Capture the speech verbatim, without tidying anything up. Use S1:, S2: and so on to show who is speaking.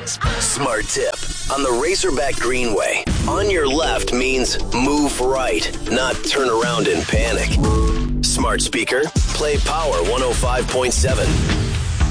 S1: Smart tip. On the Razorback Greenway, on your left means move right, not turn around in panic. Smart speaker, play Power one oh five point seven.